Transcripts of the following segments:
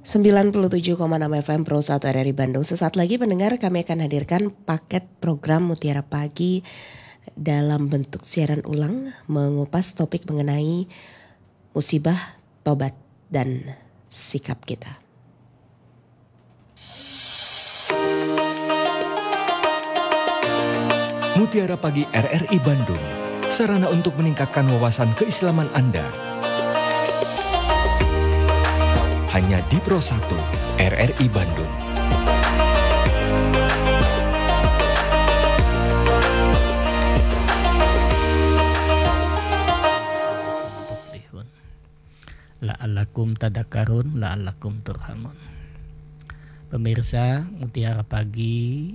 97,6 FM Pro 1 RRI Bandung. Sesaat lagi pendengar kami akan hadirkan paket program Mutiara Pagi dalam bentuk siaran ulang mengupas topik mengenai musibah, tobat, dan sikap kita. Mutiara Pagi RRI Bandung, sarana untuk meningkatkan wawasan keislaman Anda. Hanya di Pro 1 RRI Bandung. La'allakum tadakkarun, la'allakum turhamun. Pemirsa Mutiara Pagi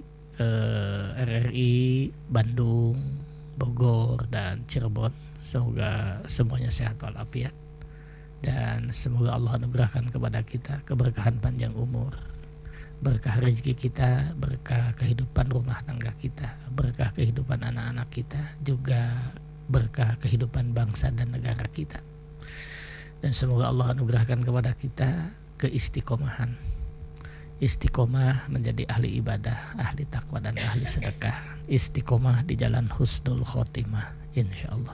RRI Bandung, Bogor, dan Cirebon, semoga semuanya sehat walafiat. Dan semoga Allah anugerahkan kepada kita keberkahan panjang umur, berkah rezeki kita, berkah kehidupan rumah tangga kita, berkah kehidupan anak-anak kita, juga berkah kehidupan bangsa dan negara kita. Dan semoga Allah anugerahkan kepada kita keistiqomahan, istiqomah menjadi ahli ibadah, ahli takwa, dan ahli sedekah, istiqomah di jalan husnul khotimah insyaallah.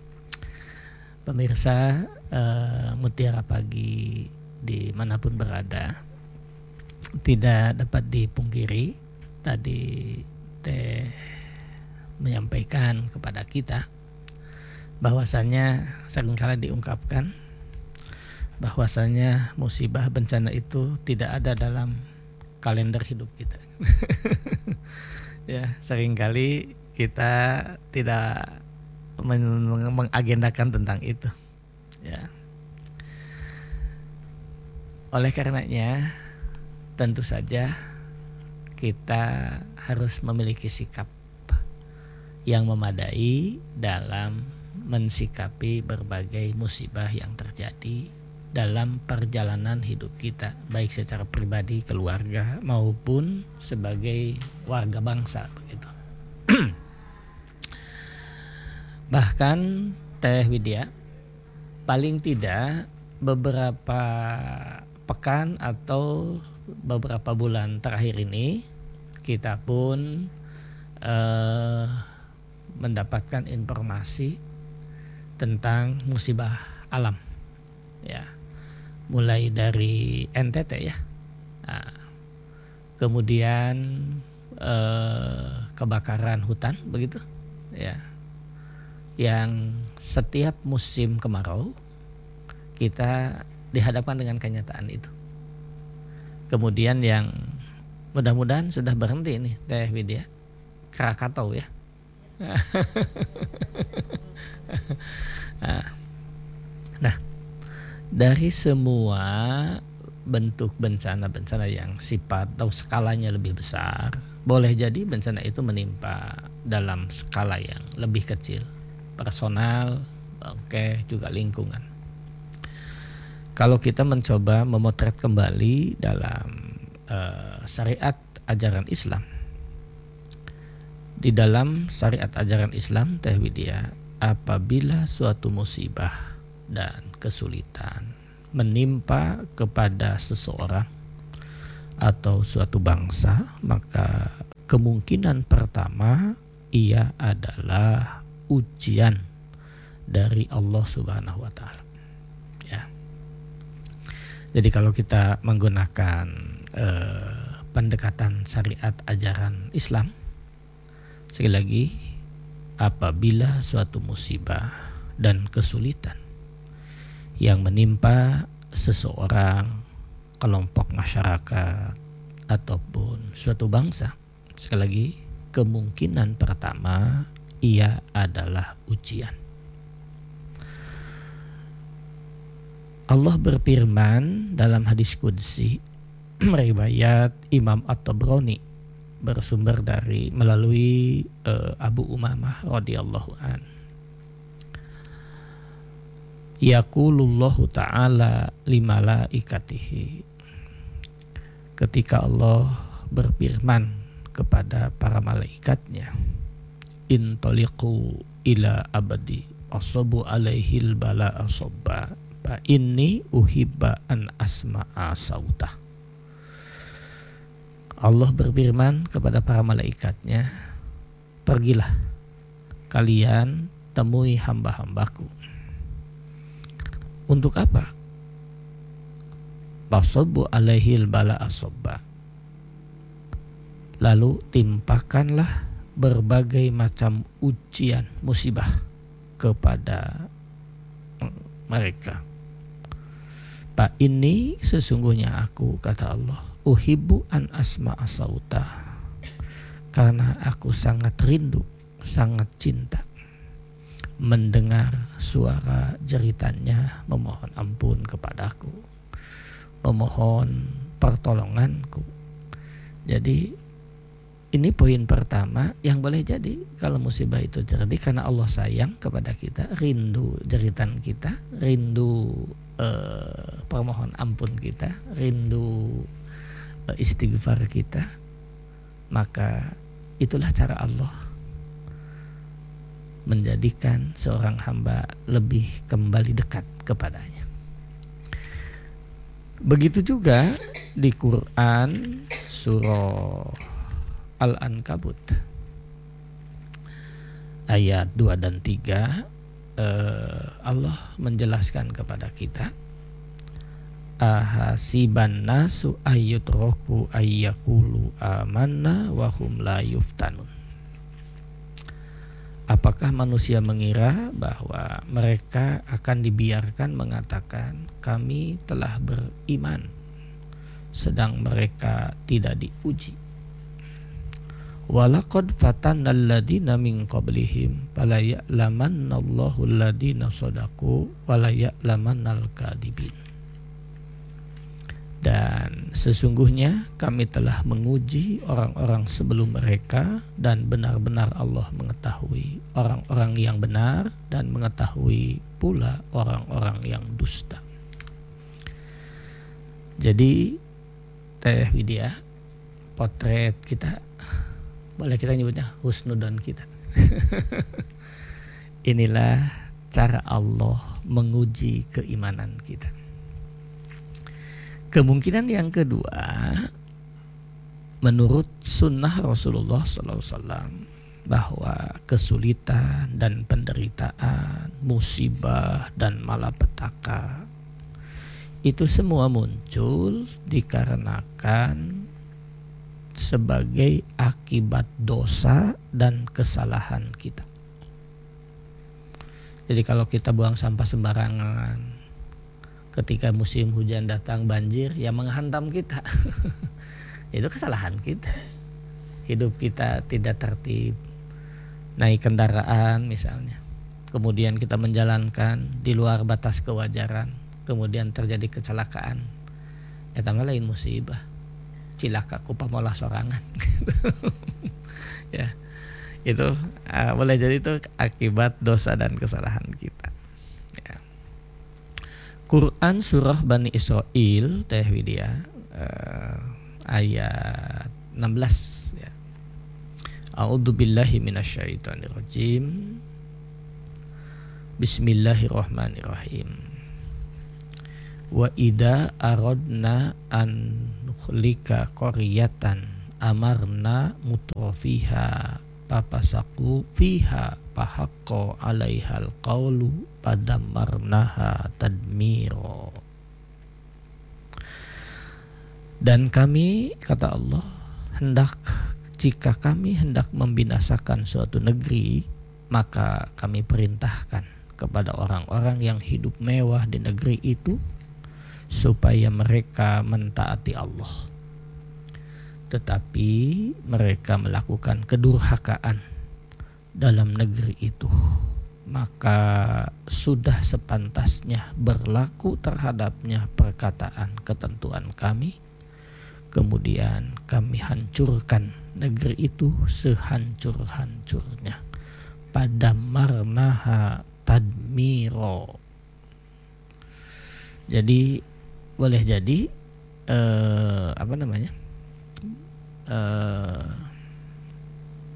Pemirsa Mutiara Pagi dimanapun berada, tidak dapat dipungkiri tadi Teh menyampaikan kepada kita bahwasannya seringkali diungkapkan bahwasannya musibah bencana itu tidak ada dalam kalender hidup kita. Ya, seringkali kita tidak mengagendakan tentang itu, ya. Oleh karenanya, tentu saja kita harus memiliki sikap yang memadai dalam mensikapi berbagai musibah yang terjadi dalam perjalanan hidup kita, baik secara pribadi, keluarga, maupun sebagai warga bangsa, begitu. Bahkan Teh Widya, paling tidak beberapa pekan atau beberapa bulan terakhir ini kita pun mendapatkan informasi tentang musibah alam, ya, mulai dari NTT, ya, nah, kemudian kebakaran hutan, begitu, ya, yang setiap musim kemarau kita dihadapkan dengan kenyataan itu. Kemudian yang mudah-mudahan sudah berhenti nih Teh Widya, Krakatau, ya. Nah, dari semua bentuk bencana-bencana yang sifat atau skalanya lebih besar, boleh jadi bencana itu menimpa dalam skala yang lebih kecil, personal, oke, juga lingkungan. Kalau kita mencoba memotret kembali dalam syariat ajaran Islam, di dalam syariat ajaran Islam, Teh Widya, apabila suatu musibah dan kesulitan menimpa kepada seseorang atau suatu bangsa, maka kemungkinan pertama ia adalah ujian dari Allah Subhanahu wa taala. Ya. Jadi kalau kita menggunakan pendekatan syariat ajaran Islam, sekali lagi, apabila suatu musibah dan kesulitan yang menimpa seseorang, kelompok masyarakat, ataupun suatu bangsa, sekali lagi, kemungkinan pertama ia adalah ujian. Allah berfirman dalam hadis qudsi riwayat Imam At-Tabrani, bersumber dari melalui Abu Umamah radhiyallahu an. Yaqulullahu ta'ala limalaikatihi, ketika Allah berfirman kepada para malaikatnya, intaliqu ila abadi asabu alaihil bala asabba Fa inni uhibba an asma'a sauta. Allah berfirman kepada para malaikatnya, pergilah kalian temui hamba-hambaku. Untuk apa? Fasabbu alaihil bala'a sabba. Lalu timpakanlah berbagai macam ujian, musibah kepada mereka. Pak ini sesungguhnya aku, kata Allah, uhibbu an asma'a sauta, karena aku sangat rindu, sangat cinta mendengar suara jeritannya memohon ampun kepadaku, memohon pertolonganku. Jadi ini poin pertama yang boleh jadi kalau musibah itu terjadi karena Allah sayang kepada kita, rindu jeritan kita, rindu permohon ampun kita, rindu istighfar kita. Maka itulah cara Allah menjadikan seorang hamba lebih kembali dekat kepadanya. Begitu juga di Quran surah Al-Ankabut ayat 2 dan 3, Allah menjelaskan kepada kita, ahasiban nasu ayyutraku ayyakulu amanna wa hum la yuftanun. Apakah manusia mengira bahwa mereka akan dibiarkan mengatakan kami telah beriman sedang mereka tidak diuji? Walaqad fatannal ladzina min qablihim fala ya'lamannallahu alladzina shadaqu wala ya'lamannal kadibin. Dan sesungguhnya kami telah menguji orang-orang sebelum mereka, dan benar-benar Allah mengetahui orang-orang yang benar dan mengetahui pula orang-orang yang dusta. Jadi Teh Widya, potret kita, boleh kita nyebutnya husnudon kita. Inilah cara Allah menguji keimanan kita. Kemungkinan yang kedua, menurut sunnah Rasulullah SAW, bahwa kesulitan dan penderitaan, musibah dan malapetaka itu semua muncul dikarenakan sebagai akibat dosa dan kesalahan kita. Jadi kalau kita buang sampah sembarangan, ketika musim hujan datang banjir yang menghantam kita, itu kesalahan kita. Hidup kita tidak tertib, naik kendaraan misalnya, kemudian kita menjalankan di luar batas kewajaran, kemudian terjadi kecelakaan, eta mah lain musibah, cilaka ku pamolah sorangan. Ya, itu boleh jadi itu akibat dosa dan kesalahan kita. Ya. Quran surah Bani Israil, Teh Widya, ayat 16 ya. A'udzubillahi minasyaitonirrajim. Bismillahirrahmanirrahim. Wa idza aradna an nukhlika qaryatan amarna mutrafiha papasaku fiha pahaqqa 'alaihal qawlu padammarnaha tadmiro. Dan kami, kata Allah, jika kami hendak membinasakan suatu negeri, maka kami perintahkan kepada orang-orang yang hidup mewah di negeri itu supaya mereka mentaati Allah. Tetapi mereka melakukan kedurhakaan dalam negeri itu, maka sudah sepantasnya berlaku terhadapnya perkataan ketentuan kami. Kemudian kami hancurkan negeri itu sehancur-hancurnya. Padammarnaha tadmiro. Jadi boleh jadi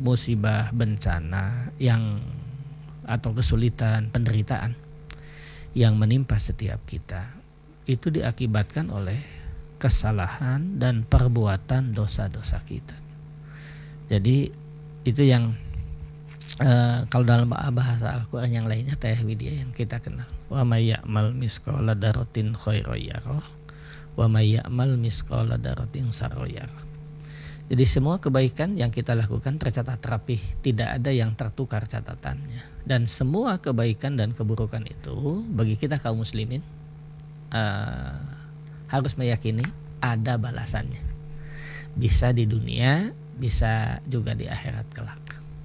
musibah, bencana yang atau kesulitan, penderitaan yang menimpa setiap kita itu diakibatkan oleh kesalahan dan perbuatan dosa-dosa kita. Jadi itu yang kalau dalam bahasa Al-Quran yang lainnya Teh Widya yang kita kenal, wa may ya'mal misqala dzarratin khairan yarah wa may ya'mal misqala dzarratin syarran yarah. Jadi semua kebaikan yang kita lakukan tercatat rapih, tidak ada yang tertukar catatannya. Dan semua kebaikan dan keburukan itu bagi kita kaum muslimin harus meyakini ada balasannya. Bisa di dunia, bisa juga di akhirat kelak.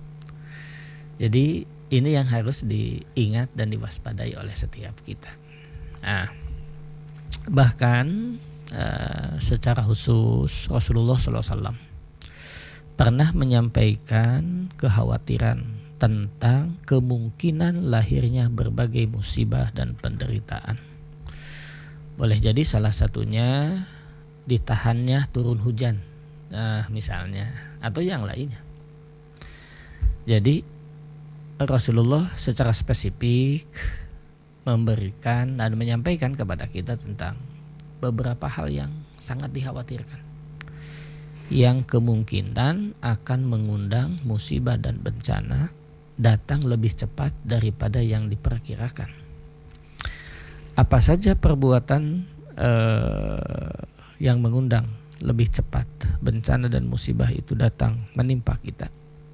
Jadi ini yang harus diingat dan diwaspadai oleh setiap kita. Nah, bahkan secara khusus Rasulullah SAW pernah menyampaikan kekhawatiran tentang kemungkinan lahirnya berbagai musibah dan penderitaan. Boleh jadi salah satunya ditahannya turun hujan, misalnya, atau yang lainnya. Jadi Rasulullah secara spesifik memberikan dan menyampaikan kepada kita tentang beberapa hal yang sangat dikhawatirkan, yang kemungkinan akan mengundang musibah dan bencana datang lebih cepat daripada yang diperkirakan. Apa saja perbuatan yang mengundang lebih cepat bencana dan musibah itu datang menimpa kita?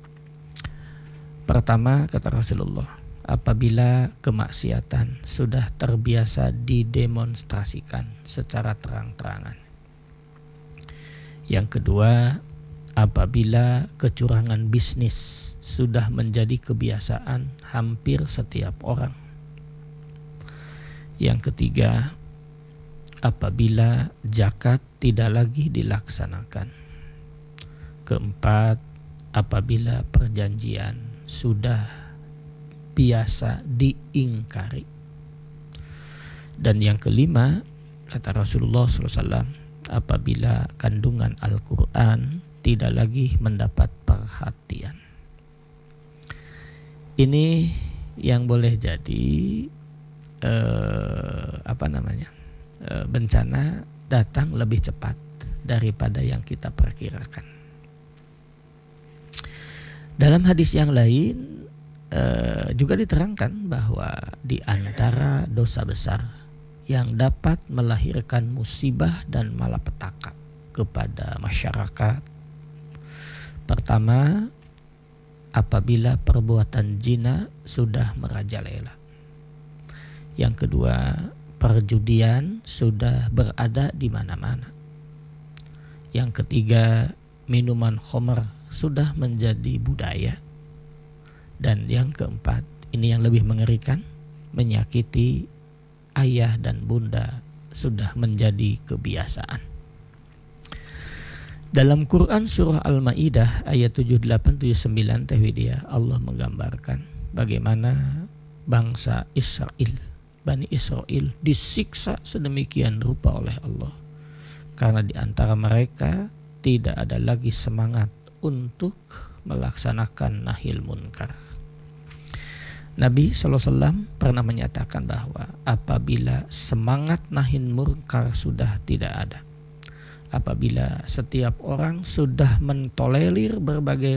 Pertama, kata Rasulullah, apabila kemaksiatan sudah terbiasa didemonstrasikan secara terang-terangan. Yang kedua, apabila kecurangan bisnis sudah menjadi kebiasaan hampir setiap orang. Yang ketiga, apabila zakat tidak lagi dilaksanakan. Keempat, apabila perjanjian sudah biasa diingkari. Dan yang kelima, kata Rasulullah SAW, apabila kandungan Al-Quran tidak lagi mendapat perhatian. Ini yang boleh jadi bencana datang lebih cepat daripada yang kita perkirakan. Dalam hadis yang lain juga diterangkan bahwa di antara dosa besar yang dapat melahirkan musibah dan malapetaka kepada masyarakat, pertama, apabila perbuatan zina sudah merajalela. Yang kedua, perjudian sudah berada di mana-mana. Yang ketiga, minuman khamr sudah menjadi budaya. Dan yang keempat, ini yang lebih mengerikan, menyakiti ayah dan bunda sudah menjadi kebiasaan. Dalam Quran surah Al-Maidah ayat 78-79 Teh Widya, Allah menggambarkan bagaimana bangsa Israel, Bani Israel disiksa sedemikian rupa oleh Allah karena di antara mereka tidak ada lagi semangat untuk melaksanakan nahil munkar. Nabi SAW pernah menyatakan bahwa apabila semangat nahi munkar sudah tidak ada, apabila setiap orang sudah mentolerir berbagai